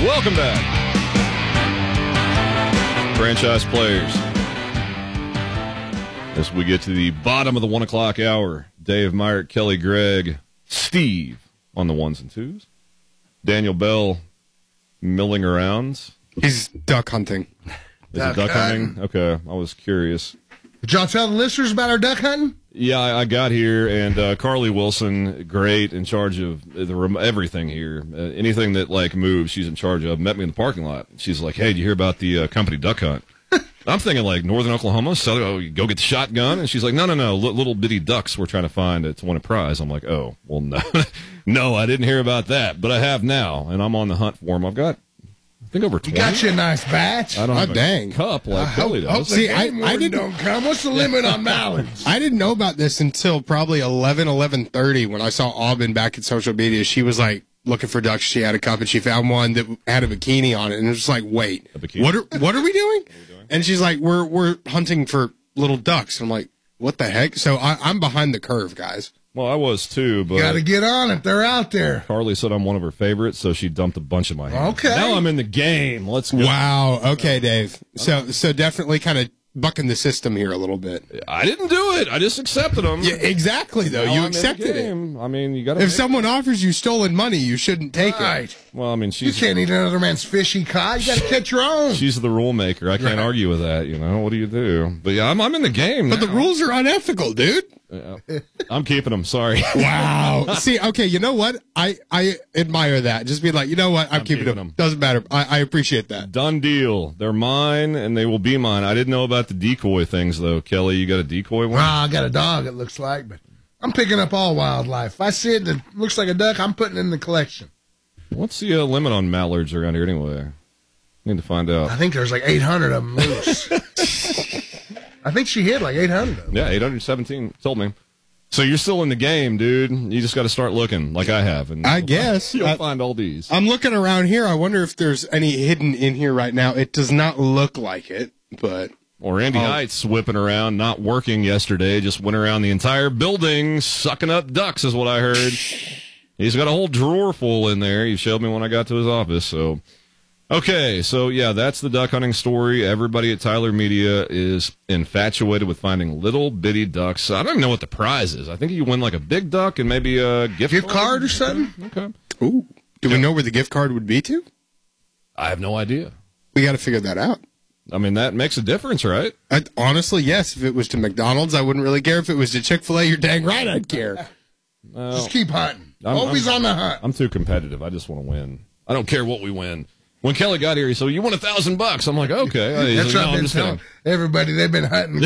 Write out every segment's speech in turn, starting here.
Welcome back. Franchise players. As we get to the bottom of the 1 o'clock hour, Dave Meyer, Kelly Gregg, Steve on the ones and twos. Daniel Bell milling around. He's duck hunting. Is it duck hunting? Okay, I was curious. Did y'all tell the listeners about our duck hunting? Yeah, I got here, and Carly Wilson, great, in charge of everything here. Anything that, moves, she's in charge of. Met me in the parking lot. She's like, hey, did you hear about the company duck hunt? I'm thinking, northern Oklahoma, so you go get the shotgun. And she's like, no, little bitty ducks we're trying to find to win a prize. I'm like, oh, well, no. No, I didn't hear about that, but I have now, and I'm on the hunt for them. I've got, I think, over 20. You got you a nice batch. I don't have dang. a cup like Kelly does. See, I didn't don't come. What's the limit on mallards? I didn't know about this until probably 11:30 when I saw Aubin back at social media. She was looking for ducks. She had a cup and she found one that had a bikini on it, and it was like, wait, what are we doing? And she's like, we're hunting for little ducks. I'm like, what the heck? So I'm behind the curve, guys. Well, I was too, but you got to get on it. They're out there. Carly said I'm one of her favorites, so she dumped a bunch in my hand. Okay. Now I'm in the game. Let's go. Wow. Okay, Dave. So definitely kind of bucking the system here a little bit. I didn't do it. I just accepted them. Yeah, exactly, though. Now You I'm accepted in the it. game. I mean, you got to. If someone offers you stolen money, you shouldn't take Right. it. Well, I mean, You can't eat another man's fish he caught. You got to catch your own. she's the rule maker. I can't argue with that. What do you do? But yeah, I'm in the game. But now. the rules are unethical, dude. I'm keeping them. Sorry. Wow. See, okay, you know what? I admire that. Just be like, you know what? I'm keeping them. Doesn't matter. I appreciate that. Done deal. They're mine, and they will be mine. I didn't know about the decoy things, though. Kelly, you got a decoy one? Well, I got a dog, it looks like, but I'm picking up all wildlife. If I see it that looks like a duck, I'm putting it in the collection. What's the limit on mallards around here anyway? Need to find out. I think there's 800 of them loose. I think she hit 800 of them. Yeah, 817 told me. So you're still in the game, dude. You just got to start looking like I have. And I guess. You'll find all these. I'm looking around here. I wonder if there's any hidden in here right now. It does not look like it, but... Or Andy Heights whipping around, not working yesterday, just went around the entire building sucking up ducks is what I heard. He's got a whole drawer full in there. He showed me when I got to his office, so... Okay, so yeah, that's the duck hunting story. Everybody at Tyler Media is infatuated with finding little bitty ducks. I don't even know what the prize is. I think you win a big duck and maybe a gift card or something. Okay. Ooh. Do we know where the gift card would be to? I have no idea. We got to figure that out. I mean, that makes a difference, right? Honestly, yes. If it was to McDonald's, I wouldn't really care. If it was to Chick-fil-A, you're dang right I'd care. Just keep hunting. Always on the hunt. I'm too competitive. I just want to win. I don't care what we win. When Kelly got here, he said, you won $1,000. I'm like, okay. That's what I've been telling everybody. They've been hunting.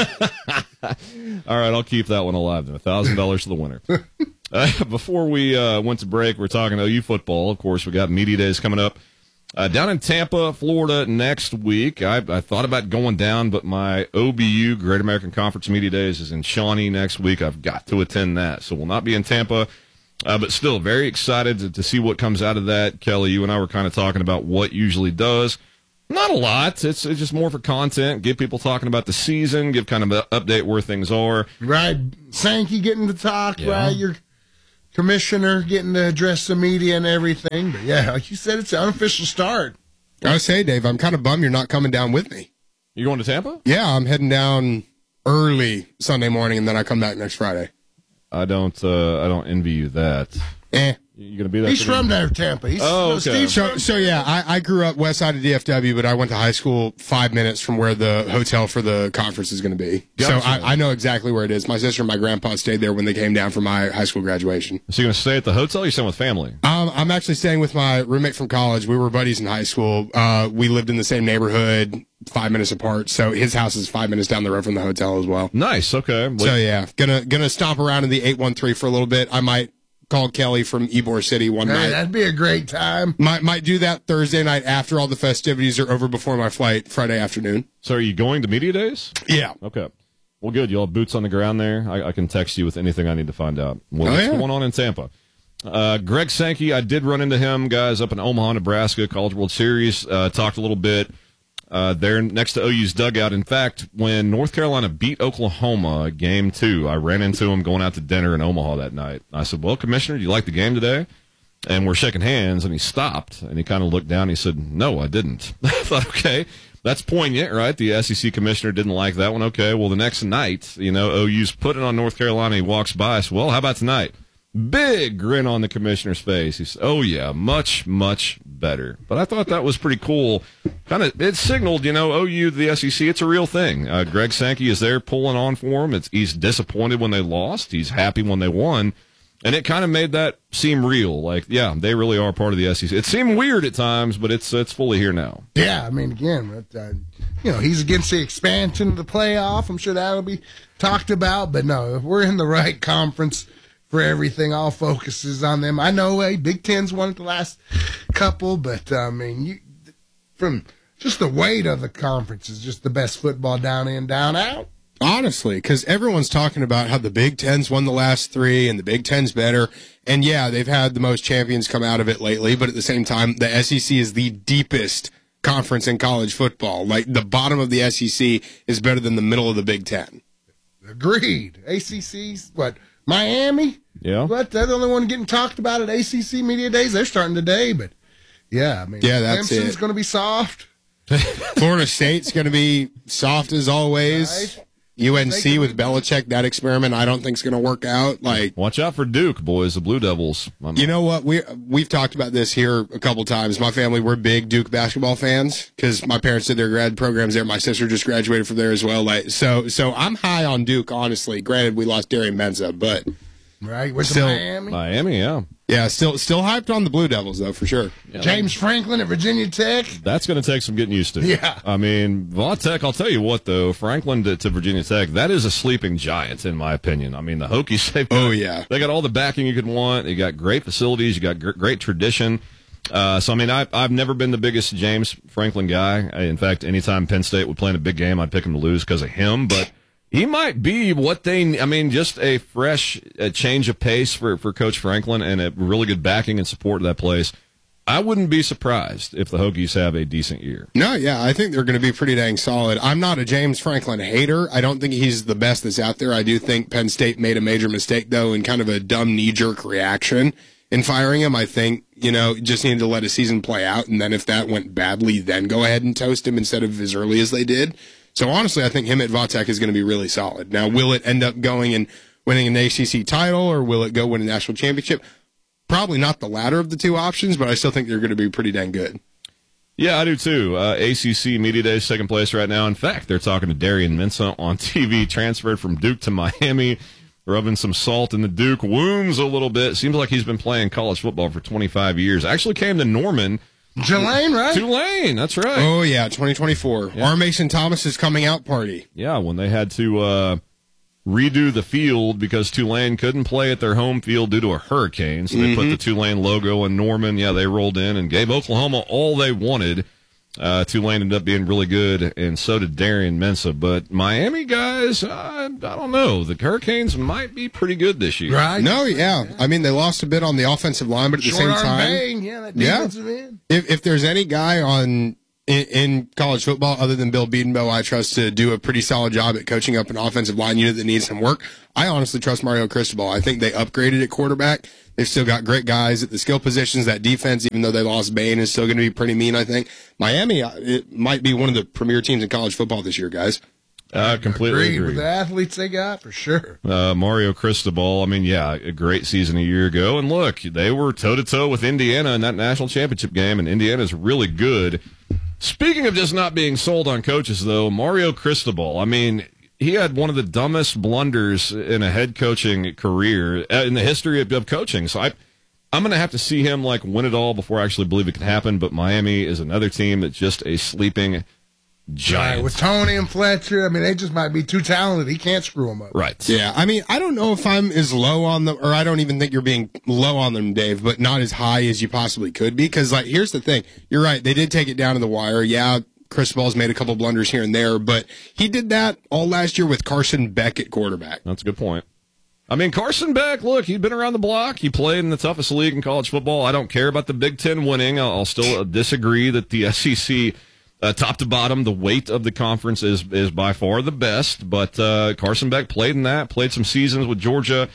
All right, I'll keep that one alive then. $1,000 to the winner. Before we went to break, we're talking OU football. Of course, we got media days coming up. Down in Tampa, Florida next week. I thought about going down, but my OBU, Great American Conference Media Days, is in Shawnee next week. I've got to attend that, so we'll not be in Tampa. But still, very excited to see what comes out of that. Kelly, you and I were kind of talking about what usually does. Not a lot. It's just more for content, get people talking about the season, give kind of an update where things are. Right. Sankey getting to talk, right? Your commissioner getting to address the media and everything. But yeah, like you said, it's an unofficial start. I say, Dave, I'm kind of bummed you're not coming down with me. You going to Tampa? Yeah, I'm heading down early Sunday morning, and then I come back next Friday. I don't envy you that. You gonna be there? He's from there, Tampa. Okay. So yeah, I grew up west side of DFW, but I went to high school 5 minutes from where the hotel for the conference is going to be. Gotcha. So I know exactly where it is. My sister and my grandpa stayed there when they came down for my high school graduation. So you're gonna stay at the hotel? Or you're staying with family? I'm actually staying with my roommate from college. We were buddies in high school. We lived in the same neighborhood, 5 minutes apart. So his house is 5 minutes down the road from the hotel as well. Nice. Okay. So yeah, gonna stomp around in the 813 for a little bit. I might call Kelly from Ybor City one night. That'd be a great time. Might do that Thursday night after all the festivities are over before my flight Friday afternoon. So are you going to media days? Yeah. Okay. Well, good. You'll have boots on the ground there. I can text you with anything I need to find out. What's going on in Tampa? Greg Sankey, I did run into him, guys, up in Omaha, Nebraska, College World Series. Talked a little bit. There next to OU's dugout. In fact, when North Carolina beat Oklahoma Game 2, I ran into him going out to dinner in Omaha that night. I said, well, Commissioner, do you like the game today? and we're shaking hands, and he stopped, and he kind of looked down, and he said, "No, I didn't." I thought, okay, that's poignant, right? The SEC commissioner didn't like that one. Okay, well, the next night, OU's putting on North Carolina. He walks by. I said, well, how about tonight? Big grin on the commissioner's face. He said, oh, yeah, much, much better. But I thought that was pretty cool. It signaled, OU, the SEC, it's a real thing. Greg Sankey is there pulling on for him. He's disappointed when they lost. He's happy when they won. And it kind of made that seem real. Like, yeah, they really are part of the SEC. It seemed weird at times, but it's fully here now. Yeah, I mean, again, he's against the expansion of the playoff. I'm sure that'll be talked about. But no, if we're in the right conference for everything, all focuses on them. I know Big Ten's won it the last couple, but I mean, from just the weight of the conference is just the best football down in, down out. Honestly, because everyone's talking about how the Big Ten's won the last 3 and the Big Ten's better. And yeah, they've had the most champions come out of it lately, but at the same time, the SEC is the deepest conference in college football. Like, the bottom of the SEC is better than the middle of the Big Ten. Agreed. ACC's, Miami? Yeah. But they're the only one getting talked about at ACC Media Days. They're starting today, but yeah, I mean, that's Clemson's going to be soft. Florida State's going to be soft as always. Right. UNC with Belichick, that experiment I don't think is going to work out. Like, watch out for Duke, boys, the Blue Devils. You know what? We've talked about this here a couple times. My family, we're big Duke basketball fans because my parents did their grad programs there. My sister just graduated from there as well. Like, so I'm high on Duke, honestly. Granted, we lost Darian Menza, but right, with Miami. Miami, yeah. Yeah, still hyped on the Blue Devils, though, for sure. Yeah, James Franklin at Virginia Tech. That's going to take some getting used to. Yeah. I mean, Va Tech, I'll tell you what, though, Franklin to Virginia Tech, that is a sleeping giant, in my opinion. I mean, the Hokies, they got all the backing you could want. You got great facilities. You got great tradition. So, I mean, I've never been the biggest James Franklin guy. In fact, anytime Penn State would play in a big game, I'd pick him to lose because of him. But he might be just a fresh change of pace for Coach Franklin and a really good backing and support of that place. I wouldn't be surprised if the Hokies have a decent year. No, yeah, I think they're going to be pretty dang solid. I'm not a James Franklin hater. I don't think he's the best that's out there. I do think Penn State made a major mistake, though, in kind of a dumb knee-jerk reaction in firing him. I think, just needed to let his season play out, and then if that went badly, then go ahead and toast him instead of as early as they did. So honestly, I think him at Va Tech is going to be really solid. Now, will it end up going and winning an ACC title, or will it go win a national championship? Probably not the latter of the two options, but I still think they're going to be pretty dang good. Yeah, I do too. ACC Media Day is taking place right now. In fact, they're talking to Darian Mensa on TV, transferred from Duke to Miami, rubbing some salt in the Duke wounds a little bit. Seems like he's been playing college football for 25 years. Actually came to Norman. Tulane, right? Tulane, that's right. Oh, yeah, 2024. Yeah. R. Mason Thomas's coming out party. Yeah, when they had to redo the field because Tulane couldn't play at their home field due to a hurricane, so they put the Tulane logo in Norman. Yeah, they rolled in and gave Oklahoma all they wanted. Tulane ended up being really good, and so did Darian Mensa. But Miami guys, I don't know. The Hurricanes might be pretty good this year. Right? No, yeah. I mean, they lost a bit on the offensive line, but at the same time, that defensive end. If there's any guy in college football other than Bill Bedenbaugh I trust to do a pretty solid job at coaching up an offensive line unit that needs some work, I honestly trust Mario Cristobal. I think they upgraded at quarterback. They've still got great guys at the skill positions. That defense, even though they lost Bain, is still going to be pretty mean, I think. Miami, it might be one of the premier teams in college football this year, guys. Completely agree. With the athletes they got, for sure. Mario Cristobal, a great season a year ago. And look, they were toe-to-toe with Indiana in that national championship game, and Indiana's really good. Speaking of just not being sold on coaches, though, Mario Cristobal, he had one of the dumbest blunders in a head coaching career in the history of coaching. So I'm going to have to see him win it all before I actually believe it can happen. But Miami is another team that's just a sleeping giant. Right, with Tony and Fletcher, they just might be too talented. He can't screw them up. Right. Yeah, I don't know if I'm as low on them, or I don't even think you're being low on them, Dave, but not as high as you possibly could be. Because, here's the thing. You're right. They did take it down to the wire. Yeah, Cristobal's made a couple blunders here and there, but he did that all last year with Carson Beck at quarterback. That's a good point. Carson Beck, look, he'd been around the block. He played in the toughest league in college football. I don't care about the Big Ten winning. I'll still disagree that the SEC, top to bottom, the weight of the conference is by far the best. But Carson Beck played in that, played some seasons with Georgia.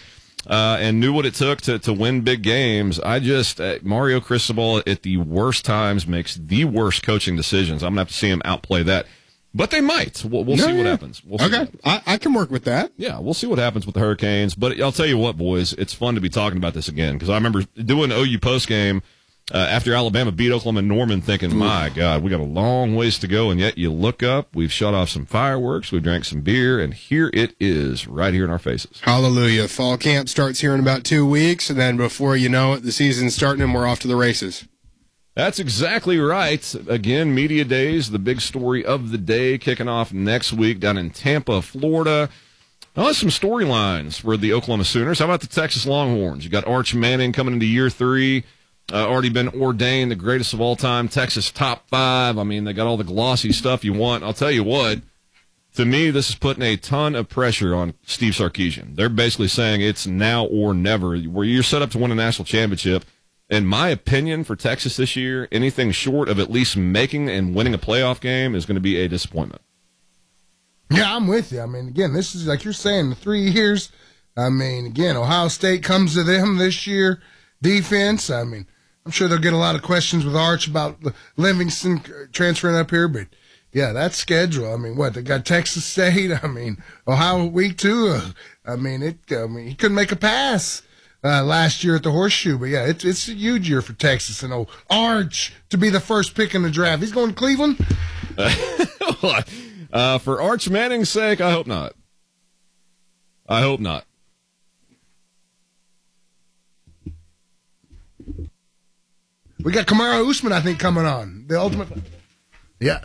and knew what it took to win big games. Mario Cristobal at the worst times makes the worst coaching decisions. I'm going to have to see him outplay that. But they might. We'll see what happens. Okay. I can work with that. Yeah, we'll see what happens with the Hurricanes. But I'll tell you what, boys, it's fun to be talking about this again, because I remember doing OU postgame after Alabama beat Oklahoma and Norman, thinking, my God, we got a long ways to go, and yet you look up, we've shut off some fireworks, we've drank some beer, and here it is, right here in our faces. Hallelujah. Fall camp starts here in about 2 weeks, and then before you know it, the season's starting and we're off to the races. That's exactly right. Again, Media Days, the big story of the day, kicking off next week down in Tampa, Florida. Oh, some storylines for the Oklahoma Sooners. How about the Texas Longhorns? You got Arch Manning coming into year 3. Already been ordained the greatest of all time, Texas top 5. I mean, they got all the glossy stuff you want. I'll tell you what, to me, this is putting a ton of pressure on Steve Sarkisian. They're basically saying it's now or never, where you're set up to win a national championship. In my opinion, for Texas this year, anything short of at least making and winning a playoff game is going to be a disappointment. Yeah, I'm with you. I mean, again, this is, like you're saying, the 3 years. I mean, again, Ohio State comes to them this year. Defense, I mean, I'm sure they'll get a lot of questions with Arch about Livingston transferring up here, but yeah, that schedule. I mean, what, they got Texas State. I mean, Ohio week 2. I mean, he couldn't make a pass last year at the Horseshoe, but yeah, it's a huge year for Texas and Arch to be the first pick in the draft. He's going to Cleveland. For Arch Manning's sake, I hope not. I hope not. We got Kamaru Usman, I think, coming on. The ultimate. Yeah.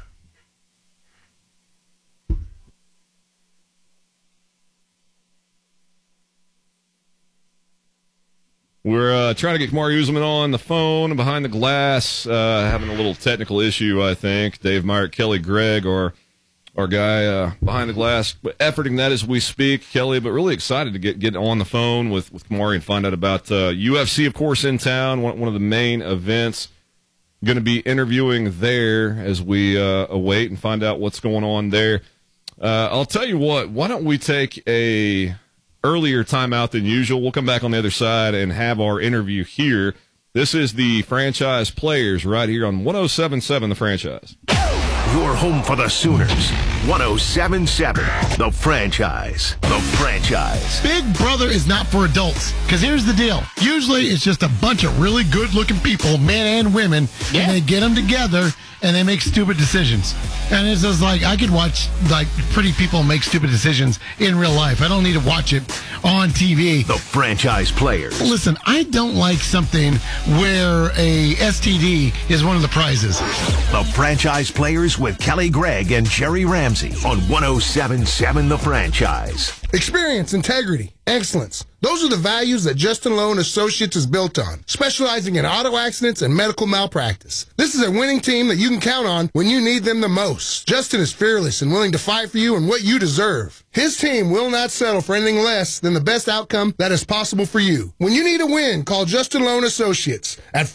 We're trying to get Kamaru Usman on the phone behind the glass, having a little technical issue, I think. Dave Meyer, Kelly Gregg, our guy behind the glass, efforting that as we speak, Kelly, but really excited to get on the phone with Kamaru and find out about UFC, of course, in town, one of the main events. Going to be interviewing there as we await and find out what's going on there. I'll tell you what, why don't we take a earlier timeout than usual? We'll come back on the other side and have our interview here. This is the Franchise Players right here on 107.7 The Franchise. Your home for the Sooners. 107.7 The Franchise. The Franchise. Big Brother is not for adults. Because here's the deal. Usually it's just a bunch of really good-looking people, men and women, and they get them together and they make stupid decisions. And it's just like, I could watch like pretty people make stupid decisions in real life. I don't need to watch it on TV. The Franchise Players. Listen, I don't like something where a STD is one of the prizes. The Franchise Players with Kelly Gregg and Jerry Ramsey on 107.7 The Franchise. Experience, integrity, excellence. Those are the values that Justin Lowe & Associates is built on, specializing in auto accidents and medical malpractice. This is a winning team that you can count on when you need them the most. Justin is fearless and willing to fight for you and what you deserve. His team will not settle for anything less than the best outcome that is possible for you. When you need a win, call Justin Lowe & Associates at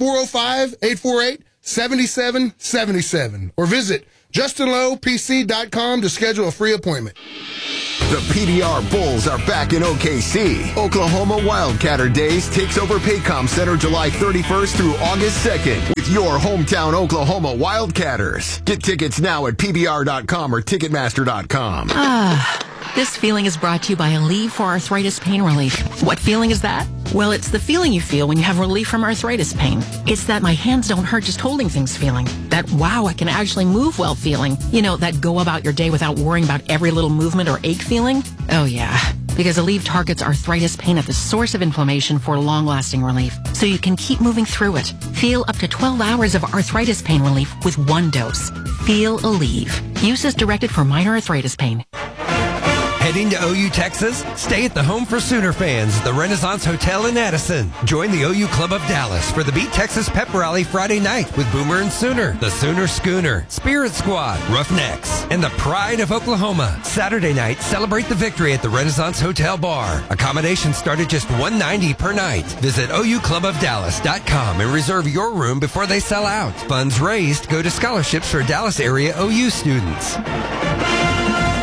405-848-7777 or visit JustinLowePC.com to schedule a free appointment. The PBR Bulls are back in OKC. Oklahoma Wildcatter Days takes over Paycom Center July 31st through August 2nd with your hometown Oklahoma Wildcatters. Get tickets now at PBR.com or Ticketmaster.com. This feeling is brought to you by Aleve for arthritis pain relief. What feeling is that? Well, it's the feeling you feel when you have relief from arthritis pain. It's that my hands don't hurt just holding things feeling. That wow, I can actually move well feeling. You know, that go about your day without worrying about every little movement or ache feeling. Oh yeah, because Aleve targets arthritis pain at the source of inflammation for long-lasting relief, so you can keep moving through it. Feel up to 12 hours of arthritis pain relief with one dose. Feel Aleve. Use as directed for minor arthritis pain. Heading to OU, Texas? Stay at the home for Sooner fans at the Renaissance Hotel in Addison. Join the OU Club of Dallas for the Beat Texas Pep Rally Friday night with Boomer and Sooner, the Sooner Schooner, Spirit Squad, Roughnecks, and the Pride of Oklahoma. Saturday night, celebrate the victory at the Renaissance Hotel Bar. Accommodations start at just $190 per night. Visit OUClubofDallas.com and reserve your room before they sell out. Funds raised go to scholarships for Dallas area OU students.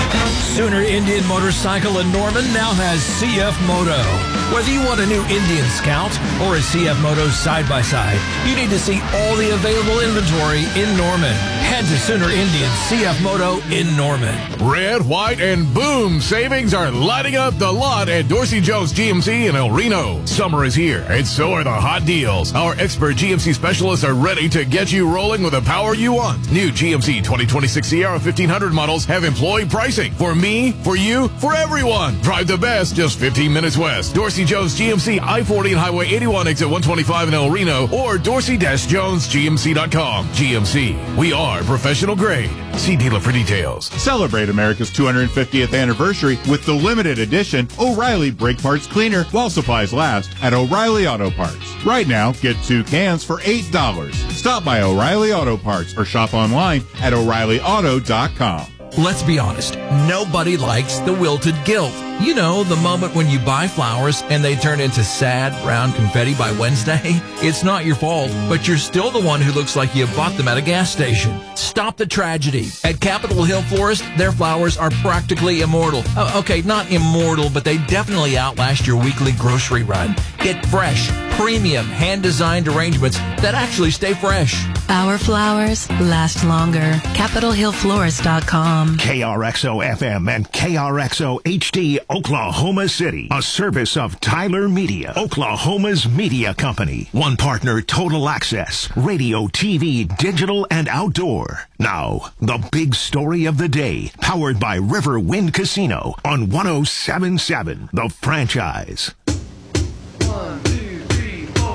Sooner Indian Motorcycle in Norman now has CF Moto. Whether you want a new Indian Scout or a CF Moto side-by-side, you need to see all the available inventory in Norman. Head to Sooner Indian CF Moto in Norman. Red, white, and boom savings are lighting up the lot at Dorsey Jones GMC in El Reno. Summer is here, and so are the hot deals. Our expert GMC specialists are ready to get you rolling with the power you want. New GMC 2026 Sierra 1500 models have employee pricing. For me, for you, for everyone. Drive the best just 15 minutes west. Dorsey Jones GMC I-40 and Highway 81 exit 125 in El Reno or dorsey-jonesgmc.com. GMC, we are professional grade. See dealer for details. Celebrate America's 250th anniversary with the limited edition O'Reilly Brake Parts Cleaner while supplies last at O'Reilly Auto Parts. Right now, get 2 cans for $8. Stop by O'Reilly Auto Parts or shop online at O'ReillyAuto.com. Let's be honest, nobody likes the wilted gilt. You know, the moment when you buy flowers and they turn into sad brown confetti by Wednesday. It's not your fault, but you're still the one who looks like you bought them at a gas station. Stop the tragedy. At Capitol Hill Florist, their flowers are practically immortal. Okay, not immortal, but they definitely outlast your weekly grocery run. Get fresh, premium, hand-designed arrangements that actually stay fresh. Our flowers last longer. CapitolHillFlorist.com. KRXO-FM and KRXO-HD, Oklahoma City. A service of Tyler Media, Oklahoma's media company. One partner, Total Access, radio, TV, digital, and outdoor. Now, the big story of the day, powered by River Wind Casino on 107.7 The Franchise. 1, 2, 3, 4.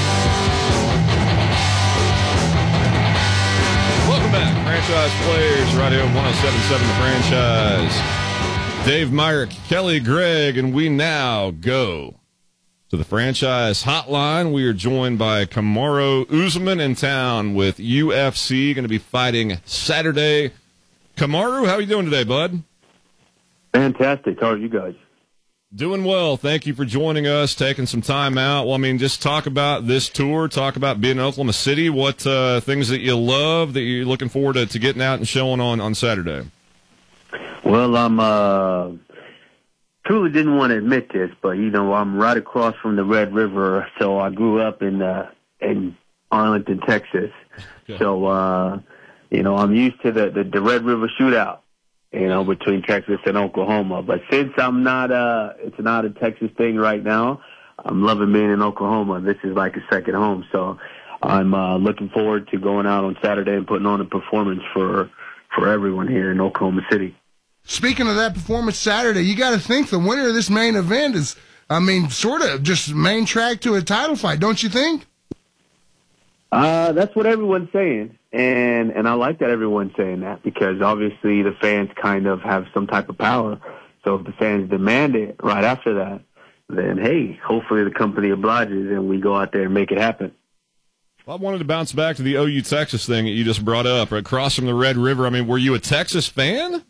Welcome back, Franchise Players, right here on 107.7 The Franchise. Dave Myrick, Kelly Gregg, and we now go to the Franchise Hotline. We are joined by Kamaru Usman in town with UFC, going to be fighting Saturday. Kamaru, how are you doing today, bud? Fantastic. How are you guys? Doing well. Thank you for joining us, taking some time out. Well, I mean, just talk about this tour, talk about being in Oklahoma City, what things that you love that you're looking forward to getting out and showing on Saturday. Well, I'm truly didn't want to admit this, but, you know, I'm right across from the Red River, so I grew up in Arlington, Texas. Okay. So, you know, I'm used to the Red River shootout, you know, between Texas and Oklahoma. But since I'm not, it's not a Texas thing right now, I'm loving being in Oklahoma. This is like a second home. So I'm looking forward to going out on Saturday and putting on a performance for everyone here in Oklahoma City. Speaking of that performance Saturday, you got to think the winner of this main event is, I mean, sort of just main track to a title fight, don't you think? That's what everyone's saying. And I like that everyone's saying that because obviously the fans kind of have some type of power. So if the fans demand it right after that, then, hey, hopefully the company obliges and we go out there and make it happen. Well, I wanted to bounce back to the OU Texas thing that you just brought up, right across from the Red River. I mean, were you a Texas fan?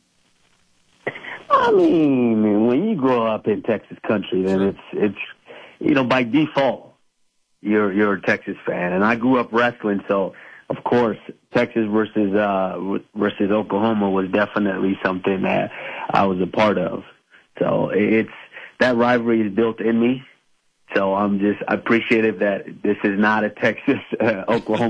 I mean, when you grow up in Texas country, then it's you know, by default, you're a Texas fan. And I grew up wrestling, so of course, Texas versus Oklahoma was definitely something that I was a part of. So it's that rivalry is built in me. So I'm just appreciative that this is not a Texas Oklahoma